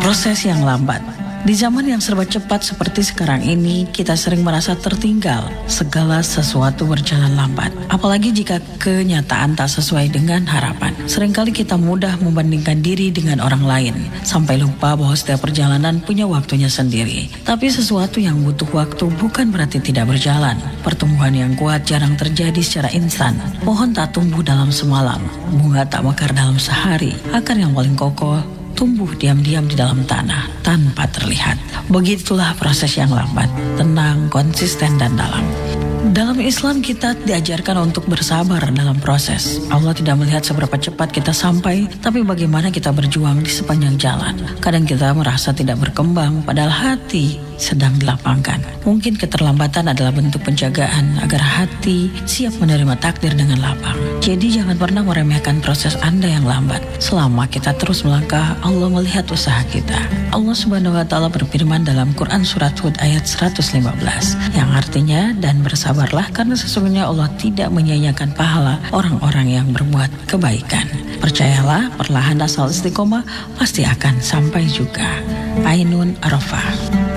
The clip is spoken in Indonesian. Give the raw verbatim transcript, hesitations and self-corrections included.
Proses yang lambat. Di zaman yang serba cepat seperti sekarang ini, kita sering merasa tertinggal. Segala sesuatu berjalan lambat. Apalagi jika kenyataan tak sesuai dengan harapan. Seringkali kita mudah membandingkan diri dengan orang lain, sampai lupa bahwa setiap perjalanan punya waktunya sendiri. Tapi sesuatu yang butuh waktu bukan berarti tidak berjalan. Pertumbuhan yang kuat jarang terjadi secara instan. Pohon tak tumbuh dalam semalam. Bunga tak mekar dalam sehari. Akar yang paling kokoh tumbuh diam-diam di dalam tanah tanpa terlihat. Begitulah proses yang lambat, tenang, konsisten, dan dalam. Dalam Islam kita diajarkan untuk bersabar dalam proses. Allah tidak melihat seberapa cepat kita sampai, tapi bagaimana kita berjuang di sepanjang jalan. Kadang kita merasa tidak berkembang, padahal hati sedang dilapangkan. Mungkin keterlambatan adalah bentuk penjagaan agar hati siap menerima takdir dengan lapang. Jadi jangan pernah meremehkan proses Anda yang lambat. Selama kita terus melangkah, Allah melihat usaha kita. Allah Subhanahu wa Ta'ala berfirman dalam Quran Surat Hud ayat seratus lima belas, yang artinya, dan bersabarlah karena sesungguhnya Allah tidak menyia-nyiakan pahala orang-orang yang berbuat kebaikan. Percayalah, perlahan asal istiqomah pasti akan sampai juga. Ainun Arafah.